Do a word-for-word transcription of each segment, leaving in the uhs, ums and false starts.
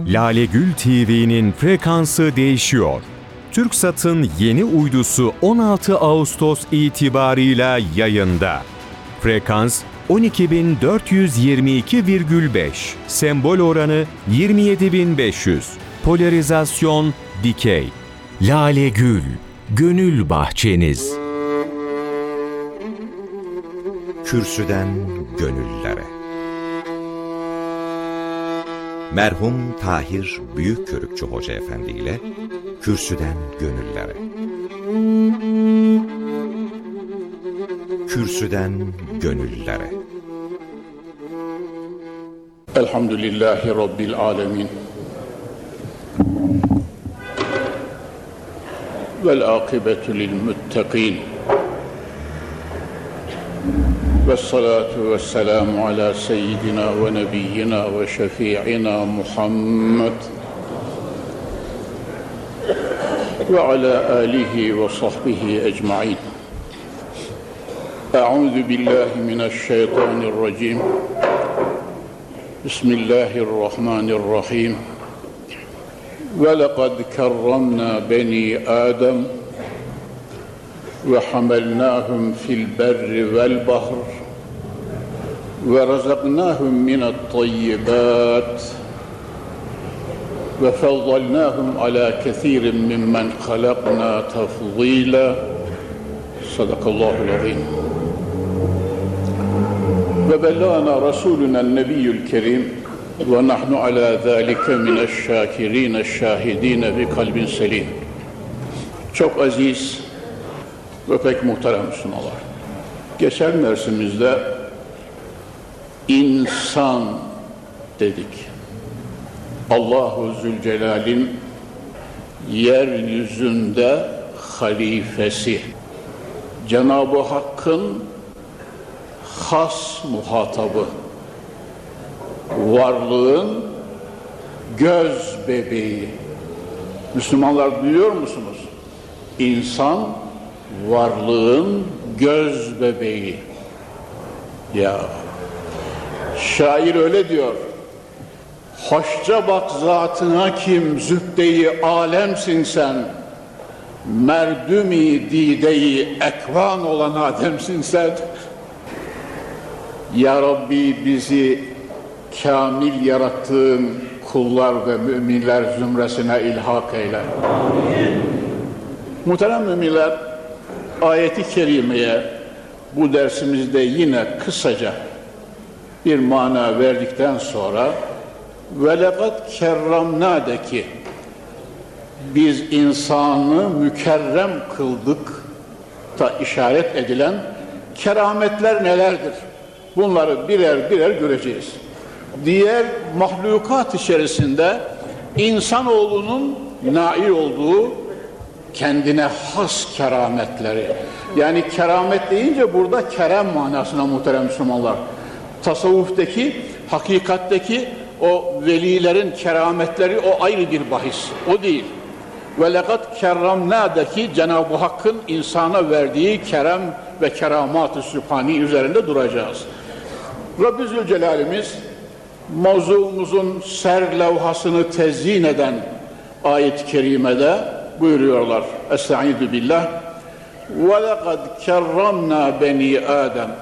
Lale Gül T V'nin frekansı değişiyor. TürkSat'ın yeni uydusu on altı Ağustos itibarıyla yayında. Frekans on iki bin dört yüz yirmi iki virgül beş, sembol oranı yirmi yedi bin beş yüz, polarizasyon dikey. Lale Gül, gönül bahçeniz. Kürsüden gönüllere. Merhum Tahir Büyükkörükçü Hoca Efendi ile Kürsüden Gönüllere. Kürsüden Gönüllere. Elhamdülillahi Rabbil Alemin. Vel âkıbetu lil muttaqin. Vessalatu vesselamu ala seyyidina ve nebiyyina ve şefi'ina Muhammed ve ala alihi ve sahbihi ecmaîn. Euzu billahi mineşşeytanirracim. Bismillahirrahmanirrahim. Ve lekad kerramna beni Adem ve hamelnâhum fil berri vel bahr ve razaknâhum mine't-tayyibât ve fezzalnâhum alâ kesîrin mimmen halaknâ tefzîlâ. Sadakallâhul azîm. Ve bellâna rasûlünen nebiyyül kerîm ve nahnu alâ zâlike mineşşâkirîneşşâhidîne bi kalbin selîm. Çok aziz ve pek muhterem Müslümanlar. Geçen dersimizde insan dedik. Allahu Zülcelal'in yeryüzünde halifesi, Cenab-ı Hakk'ın has muhatabı, varlığın göz bebeği. Müslümanlar duyuyor musunuz? İnsan varlığın göz bebeği. Ya şair öyle diyor. Hoşça bak zatına kim, zübde-i alemsin sen. Merdüm-i dide-i ekvan olan Adem'sin sen. Ya Rabbi bizi kamil yarattığın kullar ve müminler zümresine ilhak eyle. Amin. Muhterem müminler, ayeti kerimeye bu dersimizde yine kısaca bir mana verdikten sonra ve lekad kerramnâ'deki biz insanı mükerrem kıldık da işaret edilen kerametler nelerdir? Bunları birer birer göreceğiz. Diğer mahlukat içerisinde insanoğlunun nail olduğu kendine has kerametleri. Yani keramet deyince burada kerem manasına muhterem Müslümanlar. Tasavvuftaki, hakikatteki o velilerin kerametleri o ayrı bir bahis. O değil. Ve lekad kerramnâ'daki Cenab-ı Hakk'ın insana verdiği kerem ve keramat-ı sübhani üzerinde duracağız. Rabbi Zülcelal'imiz mevzuumuzun serlevhasını tezyin eden ayet-i kerimede buyuruyorlar. Estaizu billah. Ve lekad kerramna beni Adem.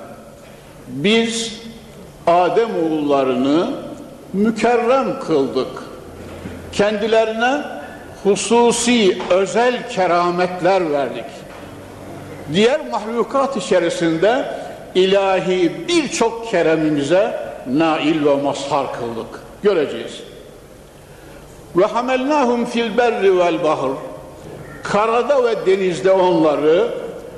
Biz Adem oğullarını mükerrem kıldık. Kendilerine hususi, özel kerametler verdik. Diğer mahlukat içerisinde ilahi birçok keremimize nail ve mazhar kıldık. Göreceğiz. Ve hamelnâhum fil berri vel bahr. Karada ve denizde onları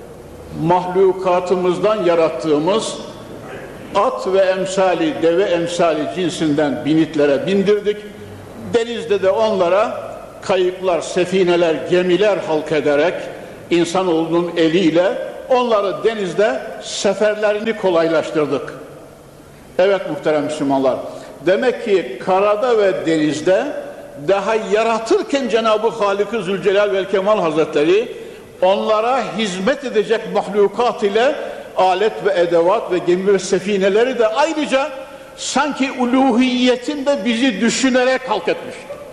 mahlukatımızdan yarattığımız at ve emsali, deve emsali cinsinden binitlere bindirdik. Denizde de onlara kayıklar, sefineler, gemiler halk ederek insanoğlunun eliyle onları denizde seferlerini kolaylaştırdık. Evet muhterem Müslümanlar, demek ki karada ve denizde daha yaratırken Cenab-ı Halik-i Zülcelal vel Kemal Hazretleri onlara hizmet edecek mahlukat ile alet ve edevat ve gemi ve sefineleri de ayrıca sanki uluhiyetin de bizi düşünerek halk etmiş.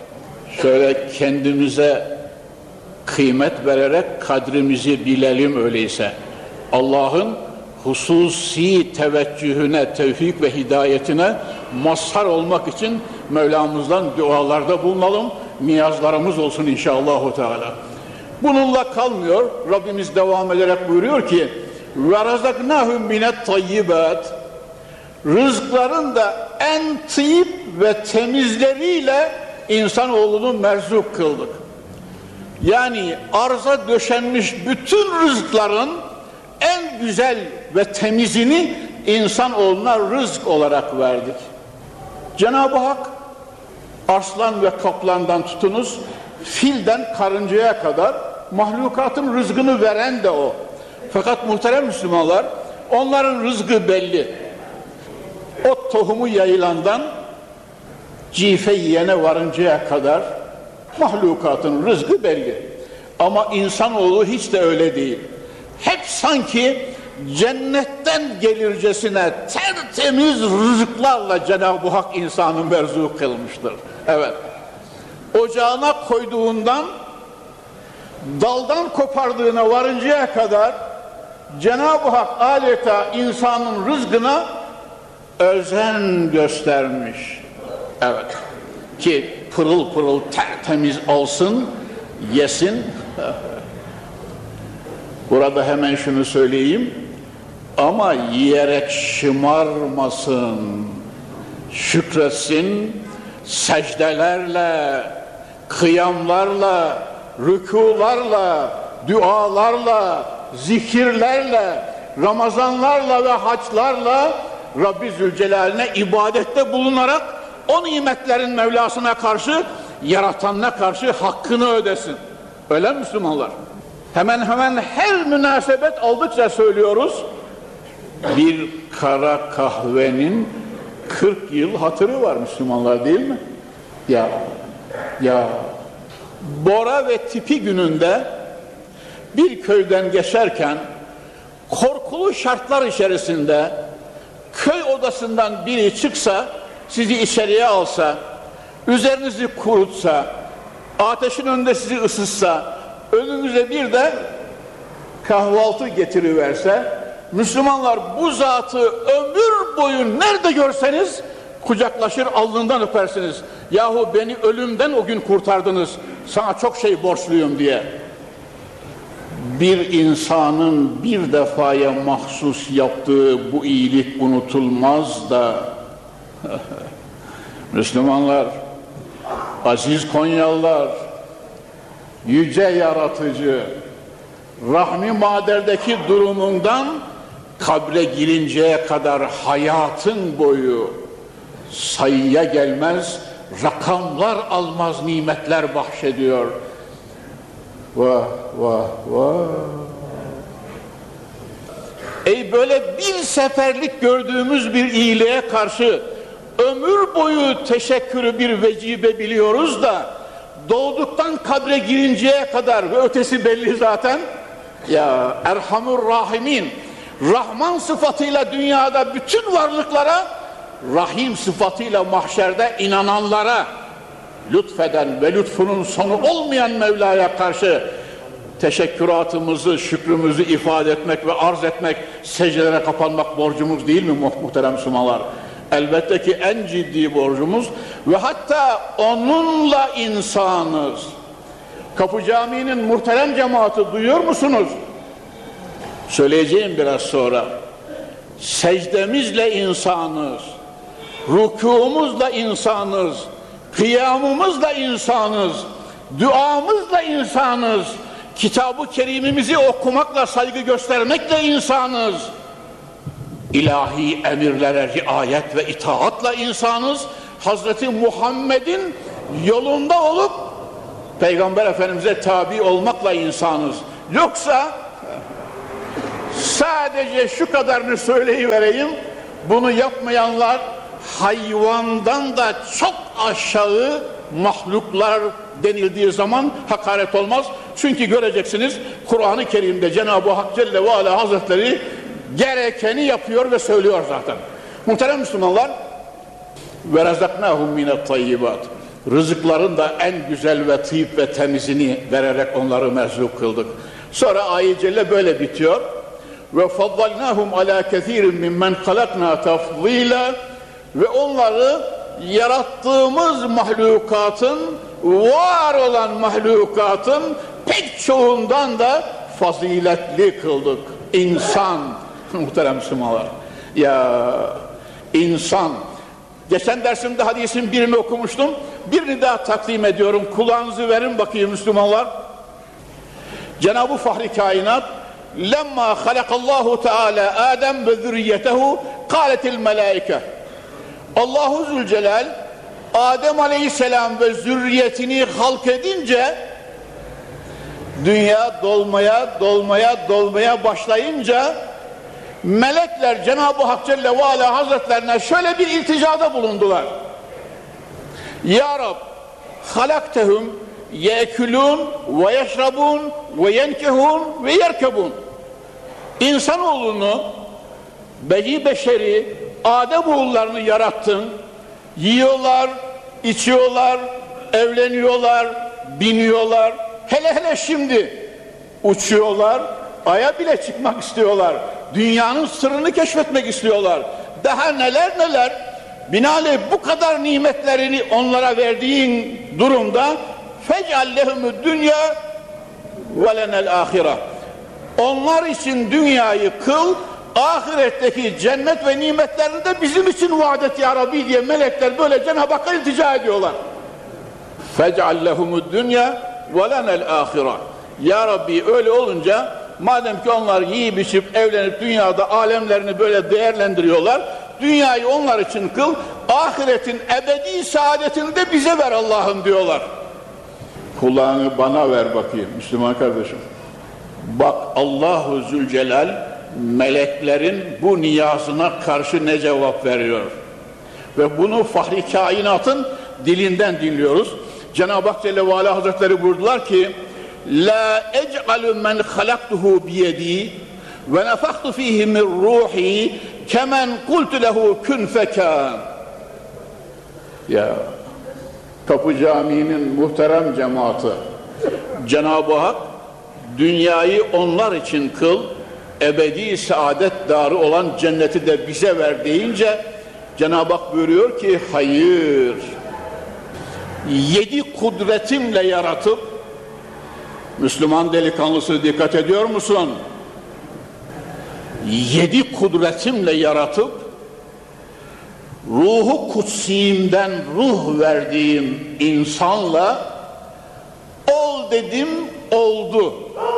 Şöyle kendimize kıymet vererek kadrimizi bilelim öyleyse. Allah'ın hususi teveccühüne, tevfik ve hidayetine mazhar olmak için Mevlamızdan dualarda bulunalım. Niyazlarımız olsun inşallah Teala. Bununla kalmıyor. Rabbimiz devam ederek buyuruyor ki: "Ve razaknahum minet tayyibat." Rızkların da en tıyip ve temizleriyle insanoğlunu merzuk kıldık. Yani arza döşenmiş bütün rızkların en güzel ve temizini insanoğluna rızk olarak verdik. Cenab-ı Hak arslan ve kaplandan tutunuz, filden karıncaya kadar mahlukatın rızkını veren de o. Fakat muhterem Müslümanlar, onların rızkı belli. O tohumu yayılandan cife yiyene varıncaya kadar mahlukatın rızkı belli. Ama insanoğlu hiç de öyle değil. Hep sanki cennetten gelircesine tertemiz rızıklarla Cenab-ı Hak insanı merzuk kılmıştır. Evet. Ocağına koyduğundan daldan kopardığına varıncaya kadar Cenab-ı Hak adeta insanın rızkına özen göstermiş. Evet. Ki pırıl pırıl tertemiz olsun, yesin. Burada hemen şunu söyleyeyim. Ama yiyerek şımarmasın. Şükretsin, secdelerle, kıyamlarla, rükularla, dualarla, zikirlerle, Ramazanlarla ve haçlarla Rabbi Zülcelal'ine ibadette bulunarak o nimetlerin Mevlasına karşı, yaratanına karşı hakkını ödesin. Öyle mi Müslümanlar? Hemen hemen her münasebet aldıkça söylüyoruz. Bir kara kahvenin kırk yıl hatırı var Müslümanlar, değil mi? Ya, ya. Bora ve tipi gününde bir köyden geçerken korkulu şartlar içerisinde köy odasından biri çıksa, sizi içeriye alsa, üzerinizi kurutsa, ateşin önünde sizi ısıtsa, önünüze bir de kahvaltı getiriverse, Müslümanlar bu zatı ömür boyu nerede görseniz kucaklaşır, alnından öpersiniz. Yahu beni ölümden o gün kurtardınız, sana çok şey borçluyum diye. Bir insanın bir defaya mahsus yaptığı bu iyilik unutulmaz da Müslümanlar, aziz Konyalılar, yüce yaratıcı, rahmi maderdeki durumundan kabre girinceye kadar hayatın boyu sayıya gelmez, rakamlar almaz nimetler bahşediyor. Vah vah vah. Ey böyle bir seferlik gördüğümüz bir iyiliğe karşı ömür boyu teşekkürü bir vecibe biliyoruz da doğduktan kabre girinceye kadar ve ötesi belli zaten. Ya Erhamur Rahimin, Rahman sıfatıyla dünyada bütün varlıklara, Rahim sıfatıyla mahşerde inananlara lütfeden ve lütfunun sonu olmayan Mevla'ya karşı teşekküratımızı, şükrümüzü ifade etmek ve arz etmek, secdelere kapanmak borcumuz değil mi muhterem Müslümanlar? Elbette ki en ciddi borcumuz ve hatta onunla insanız. Kapı Camii'nin muhterem cemaati duyuyor musunuz? Söyleyeceğim biraz sonra. Secdemizle insanız, rükûmuzla insanız, kıyamımızla insanız, duamızla insanız, Kitab-ı Kerimimizi okumakla, saygı göstermekle insanız, ilahi emirlere riayet ve itaatla insanız, Hazreti Muhammed'in yolunda olup Peygamber Efendimiz'e tabi olmakla insanız. Yoksa sadece şu kadarını söyleyivereyim, bunu yapmayanlar hayvandan da çok aşağı mahluklar denildiği zaman hakaret olmaz. Çünkü göreceksiniz Kur'an-ı Kerim'de Cenab-ı Hak Celle ve Ala Hazretleri gerekeni yapıyor ve söylüyor zaten. Muhterem Müslümanlar, ve razaknahum minet tayyibat. Rızıkların da en güzel ve tıyıp ve temizini vererek onları merzuk kıldık. Sonra ayet-i celle böyle bitiyor. Ve faddalnahum ala kesirin mimmen halakna tafdila, ve onları yarattığımız mahlukatın, var olan mahlukatın pek çoğundan da faziletli kıldık. İnsan, muhterem Müslümanlar, ya insan. Geçen dersimde hadisin birini okumuştum, birini daha takdim ediyorum. Kulağınızı verin bakayım Müslümanlar. Cenab-ı Fahri Kainat, lemma halakallahu teala Adem ve zürriyetehu kâletil melâike. Allahu Zülcelal Adem Aleyhisselam ve zürriyetini halk edince, dünya dolmaya dolmaya dolmaya başlayınca melekler Cenab-ı Hak Celle ve Ala Hazretlerine şöyle bir ilticada bulundular. Ya Rab, halaktehum ye'kulun ve yeşrabun ve yenkehun ve yerkebun. İnsanoğlunu, beni beşeri, Ademoğullarını yarattın. Yiyorlar, içiyorlar, evleniyorlar, biniyorlar. Hele hele şimdi uçuyorlar, aya bile çıkmak istiyorlar. Dünyanın sırrını keşfetmek istiyorlar. Daha neler neler. Binaenaleyh bu kadar nimetlerini onlara verdiğin durumda fec'al lehumud dünya ve lenel ahire. Onlar için dünyayı kıl, ahiretteki cennet ve nimetlerini de bizim için vaat et ya Rabbi diye melekler böyle Cenab-ı Hakk'a iltica ediyorlar. fec'al lehumud dünya ve lenel ahire. Ya Rabbi öyle olunca, madem ki onlar yiyip içip evlenip dünyada alemlerini böyle değerlendiriyorlar, dünyayı onlar için kıl, ahiretin ebedi saadetini de bize ver Allah'ım diyorlar. Kulağını bana ver bakayım Müslüman kardeşim. Bak Allahu Zülcelal meleklerin bu niyazına karşı ne cevap veriyor. Ve bunu Fahri Kainat'ın dilinden dinliyoruz. Cenab-ı Hak Celle ve Ala Hazretleri buyurdular ki: La ec'alu men halaktuhu biyedi ve nefaktu fihi min ruhi kemen kultu lehu kun fekan. Ya Kapı Camii'nin muhterem cemaati, Cenab-ı Hak dünyayı onlar için kıl, ebedi saadet darı olan cenneti de bize ver deyince Cenab-ı Hak buyuruyor ki hayır, yedi kudretimle yaratıp, Müslüman delikanlısı dikkat ediyor musun? Yedi kudretimle yaratıp ruhu kutsiyimden ruh verdiğim insanla ol dedim, oldu.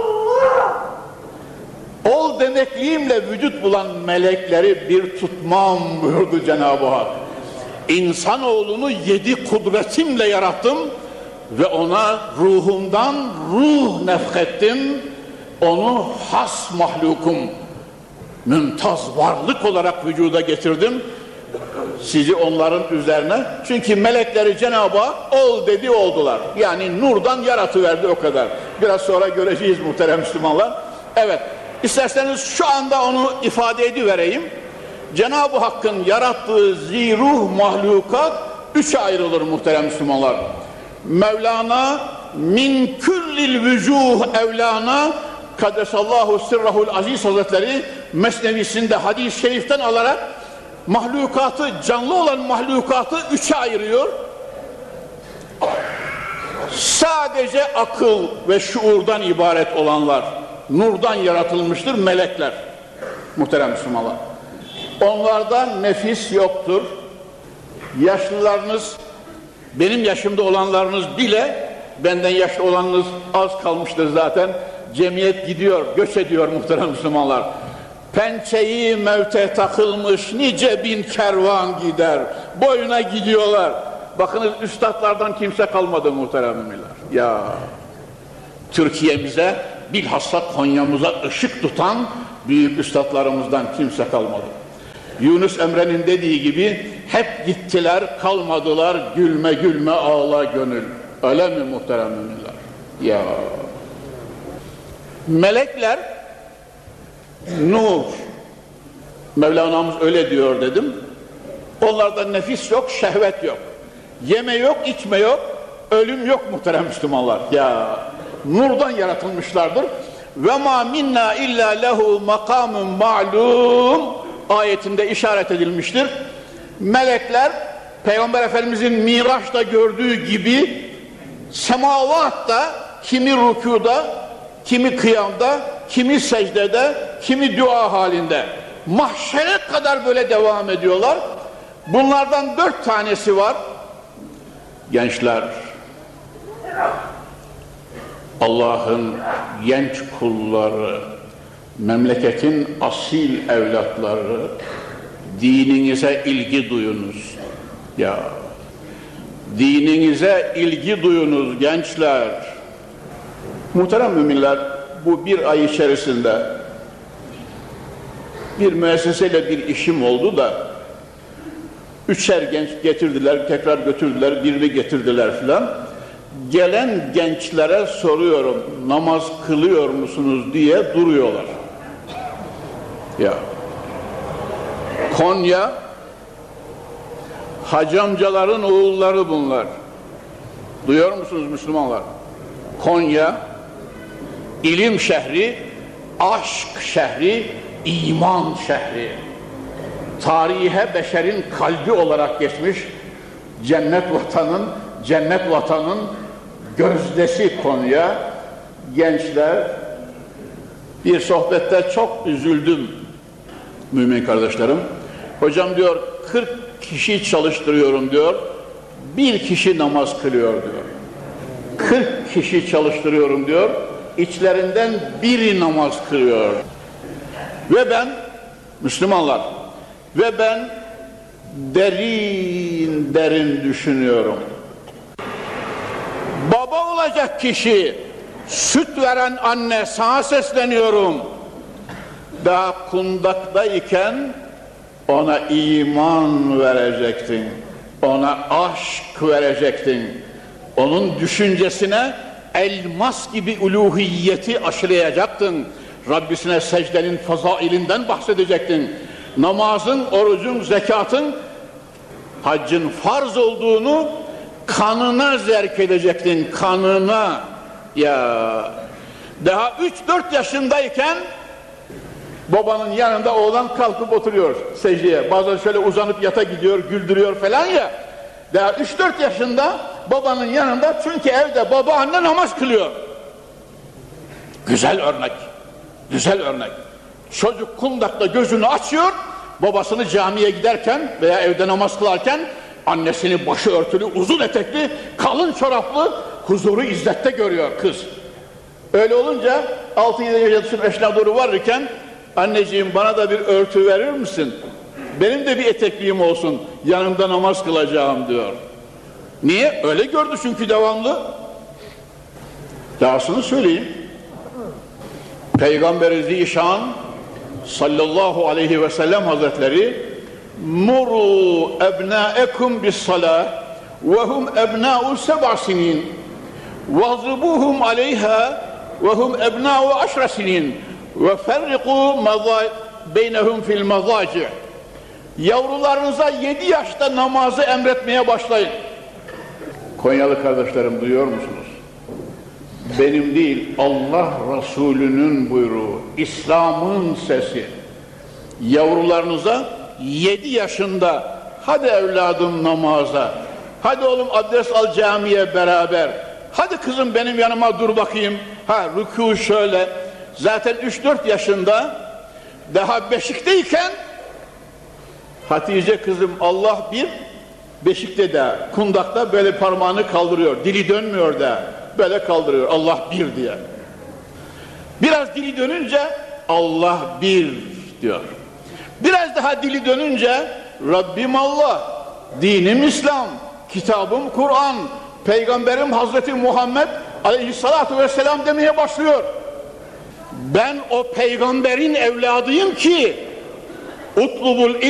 Ol demekliğimle vücut bulan melekleri bir tutmam buyurdu Cenab-ı Hak. İnsanoğlunu yedi kudretimle yarattım ve ona ruhumdan ruh nefkettim. Onu has mahlukum, mümtaz varlık olarak vücuda getirdim. Sizi onların üzerine, çünkü melekleri Cenab-ı Hak ol dedi, oldular. Yani nurdan yaratıverdi, o kadar. Biraz sonra göreceğiz muhterem Müslümanlar. Evet, isterseniz şu anda onu ifade edivereyim. Cenab-ı Hakk'ın yarattığı ziruh mahlukat üçe ayrılır muhterem Müslümanlar. Mevlana min küllil vücuh evlana kaddesallahu sirrahul aziz Hazretleri Mesnevisinde hadis-i şeriften alarak mahlukatı, canlı olan mahlukatı üçe ayırıyor. Sadece akıl ve şuurdan ibaret olanlar, nurdan yaratılmıştır melekler muhterem Müslümanlar. Onlarda nefis yoktur. Yaşlılarınız, benim yaşımda olanlarınız bile, benden yaşlı olanınız az kalmıştır zaten. Cemiyet gidiyor, göç ediyor muhterem Müslümanlar. Pençeyi mevte takılmış nice bin kervan gider. Boyuna gidiyorlar. Bakınız üstadlardan kimse kalmadı muhterem müminler. Ya Türkiye'mize, bilhassa Konya'mıza ışık tutan büyük üstadlarımızdan kimse kalmadı. Yunus Emre'nin dediği gibi hep gittiler kalmadılar, gülme gülme ağla gönül. Öyle mi muhterem müminler? Ya melekler nur. Mevlana'mız öyle diyor dedim. Onlarda nefis yok, şehvet yok. Yeme yok, içme yok, ölüm yok muhterem Müslümanlar. Ya nurdan yaratılmışlardır. Ve ma minna illa lehu makamun ma'lum ayetinde işaret edilmiştir. Melekler Peygamber Efendimizin Miraç'ta gördüğü gibi semavatta, kimi rükuda, kimi kıyamda, kimi secdede, kimi dua halinde mahşere kadar böyle devam ediyorlar. Bunlardan dört tanesi var. Gençler, Allah'ın genç kulları, memleketin asil evlatları, dininize ilgi duyunuz. Ya, dininize ilgi duyunuz gençler. Muhterem müminler, bu bir ay içerisinde bir müesseseyle bir işim oldu da üçer genç getirdiler, tekrar götürdüler, birini getirdiler filan. Gelen gençlere soruyorum, namaz kılıyor musunuz diye duruyorlar. Ya, Konya, hacı amcaların oğulları bunlar. Duyuyor musunuz Müslümanlar? Konya, ilim şehri, aşk şehri, iman şehri. Tarihe beşerin kalbi olarak geçmiş, cennet vatanın, cennet vatanın gözdesi Konya. Gençler, bir sohbette çok üzüldüm mümin kardeşlerim. Hocam diyor, kırk kişi çalıştırıyorum diyor, bir kişi namaz kılıyor diyor. kırk kişi çalıştırıyorum diyor, içlerinden biri namaz kılıyor. Ve ben, Müslümanlar, ve ben derin derin düşünüyorum. Baba olacak kişi, süt veren anne, sana sesleniyorum. Daha kundaktayken ona iman verecektin, ona aşk verecektin, onun düşüncesine elmas gibi uluhiyeti aşılayacaktın, Rabbisine secdenin fazailinden bahsedecektin, namazın, orucun, zekatın, haccın farz olduğunu kanına zerk edecektin, kanına. Ya daha üç dört yaşındayken babanın yanında oğlan kalkıp oturuyor secdeye, bazen şöyle uzanıp yata gidiyor, güldürüyor falan ya. Daha üç dört yaşında babanın yanında, çünkü evde baba anne namaz kılıyor. Güzel örnek, güzel örnek. Çocuk kundakta gözünü açıyor, babasını camiye giderken veya evde namaz kılarken annesini başı örtülü, uzun etekli, kalın çoraplı, huzuru izzette görüyor kız. Öyle olunca altı yedi yaşın eşine doğru varırken, anneciğim bana da bir örtü verir misin? Benim de bir etekliğim olsun, yanımda namaz kılacağım diyor. Niye? Öyle gördü çünkü devamlı. Dahasını söyleyeyim. Peygamber-i Zişan sallallahu aleyhi ve sellem Hazretleri muru ebnâekum bis-salâh ve hum ebnâ'u seb'a sinin vazribuhum aleyha ve hum ebnâ'u aşra sinin ve ferriqû beynehum fil mazâci'. Yavrularınıza yedi yaşta namazı emretmeye başlayın. Konyalı kardeşlerim, duyuyor musunuz? Benim değil, Allah Resulü'nün buyruğu, İslam'ın sesi. Yavrularınıza yedi yaşında, hadi evladım namaza, hadi oğlum adres al camiye beraber, hadi kızım benim yanıma dur bakayım, ha rükû şöyle. Zaten üç dört yaşında, daha beşikteyken Hatice kızım Allah bir, beşikte de, kundakta böyle parmağını kaldırıyor, dili dönmüyor da böyle kaldırıyor, Allah bir diye. Biraz dili dönünce Allah bir diyor. Biraz daha dili dönünce Rabbim Allah, dinim İslam, kitabım Kur'an, peygamberim Hazreti Muhammed aleyhissalatu vesselam demeye başlıyor. Ben o peygamberin evladıyım ki utlubul